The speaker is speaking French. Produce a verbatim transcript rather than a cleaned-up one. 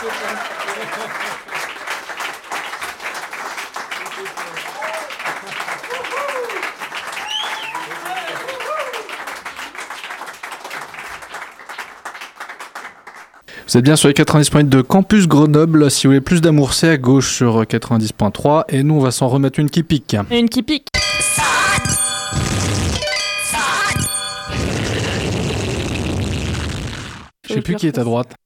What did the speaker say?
Vous êtes bien sur les quatre-vingt-dix point huit de Campus Grenoble. Si vous voulez plus d'amour, c'est à gauche sur quatre-vingt-dix point trois. Et nous, on va s'en remettre une qui pique. Une qui pique. Je sais plus qui est à droite.